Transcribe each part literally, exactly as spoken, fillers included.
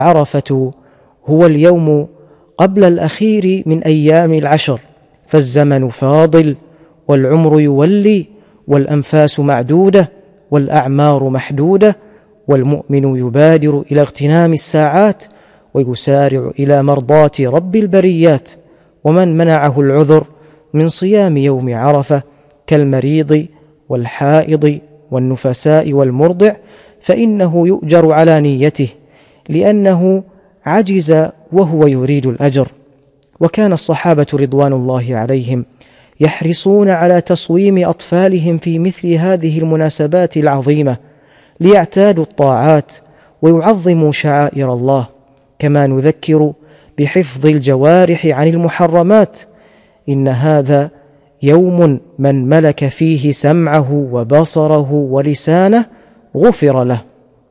عرفة هو اليوم قبل الأخير من أيام العشر، فالزمن فاضل والعمر يولي والأنفاس معدودة والأعمار محدودة، والمؤمن يبادر إلى اغتنام الساعات ويسارع إلى مرضاة رب البريات. ومن منعه العذر من صيام يوم عرفة كالمريض والحائض والنفساء والمرضع فإنه يؤجر على نيته، لأنه عجز وهو يريد الأجر. وكان الصحابة رضوان الله عليهم يحرصون على تصويم أطفالهم في مثل هذه المناسبات العظيمة ليعتادوا الطاعات ويعظموا شعائر الله، كما نذكر بحفظ الجوارح عن المحرمات. إن هذا يوم من ملك فيه سمعه وبصره ولسانه غفر له.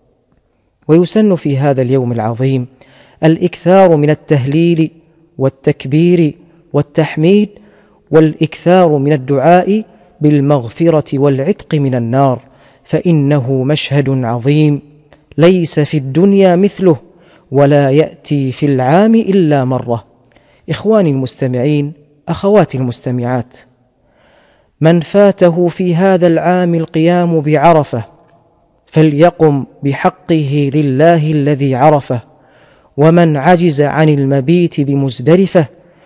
ويسن في هذا اليوم العظيم الإكثار من التهليل والتكبير والتحميد، والإكثار من الدعاء بالمغفرة والعتق من النار، فإنه مشهد عظيم ليس في الدنيا مثله ولا يأتي في العام إلا مرة. إخواني المستمعين، أخواتي المستمعات، من فاته في هذا العام القيام بعرفة فليقم بحقه لله الذي عرفه، ومن عجز عن المبيت بمزدلفة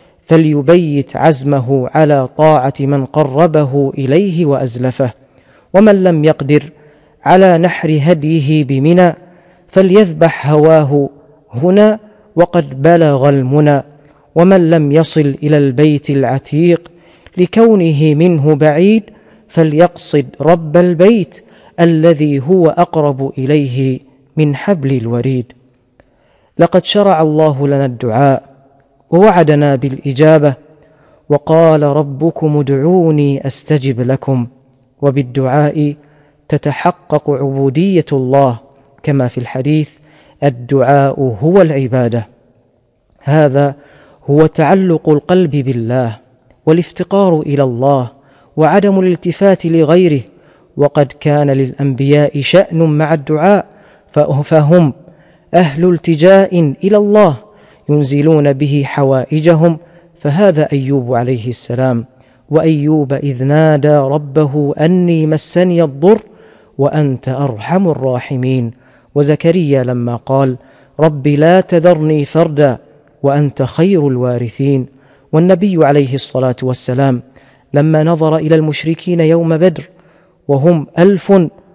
فليبيت عزمه على طاعة من قربه إليه وأزلفه، ومن لم يقدر على نحر هديه بمنى فليذبح هواه هنا وقد بلغ المنى، ومن لم يصل إلى البيت العتيق لكونه منه بعيد فليقصد رب البيت الذي هو أقرب إليه من حبل الوريد. لقد شرع الله لنا الدعاء ووعدنا بالإجابة، وقال ربكم ادعوني أستجب لكم، وبالدعاء تتحقق عبودية الله، كما في الحديث الدعاء هو العبادة. هذا هو تعلق القلب بالله والافتقار إلى الله وعدم الالتفات لغيره. وقد كان للأنبياء شأن مع الدعاء، فهم أهل التجاء إلى الله ينزلون به حوائجهم، فهذا أيوب عليه السلام. وأيوب إذ نادى ربه أني مسني الضر وأنت أرحم الراحمين. وزكريا لما قال رب لا تذرني فردا وأنت خير الوارثين. والنبي عليه الصلاة والسلام لما نظر إلى المشركين يوم بدر وهم ألف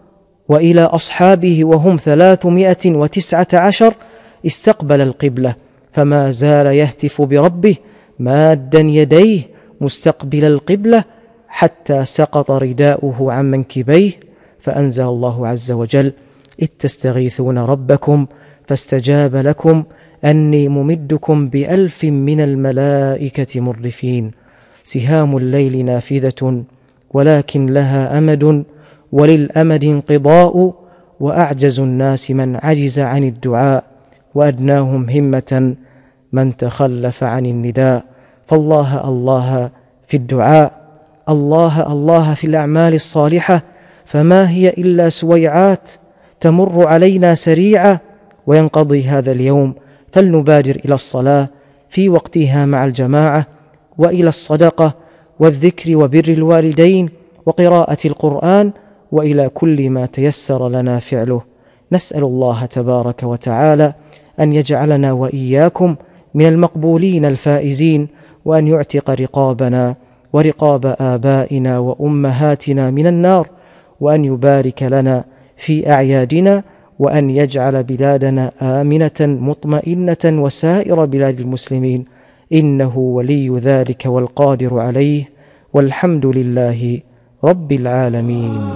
وإلى أصحابه وهم ثلاثمائة وتسعة عشر استقبل القبلة، فما زال يهتف بربه مادا يديه مستقبل القبلة حتى سقط رداؤه عن منكبيه، فأنزل الله عز وجل إذ تستغيثون ربكم فاستجاب لكم أني ممدكم بألف من الملائكة مردفين. سهام الليل نافذة ولكن لها أمد، وللأمد انقضاء، وأعجز الناس من عجز عن الدعاء، وأدناهم همة من تخلف عن النداء. فالله الله في الدعاء، الله الله في الأعمال الصالحة، فما هي إلا سويعات تمر علينا سريعة وينقضي هذا اليوم، فلنبادر إلى الصلاة في وقتها مع الجماعة، وإلى الصدقة والذكر وبر الوالدين وقراءة القرآن، وإلى كل ما تيسر لنا فعله. نسأل الله تبارك وتعالى أن يجعلنا وإياكم من المقبولين الفائزين، وأن يعتق رقابنا ورقاب آبائنا وأمهاتنا من النار، وأن يبارك لنا في أعيادنا، وأن يجعل بلادنا آمنة مطمئنة وسائر بلاد المسلمين، إنه ولي ذلك والقادر عليه، والحمد لله رب العالمين.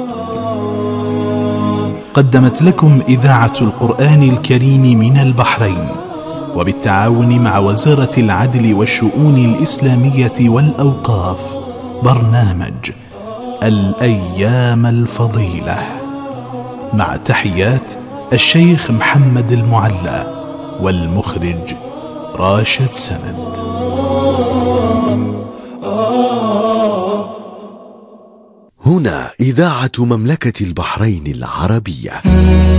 قدمت لكم إذاعة القرآن الكريم من البحرين وبالتعاون مع وزارة العدل والشؤون الإسلامية والأوقاف برنامج الأيام الفضيلة، مع تحيات الشيخ محمد المعلى والمخرج راشد سند. هنا إذاعة مملكة البحرين العربية.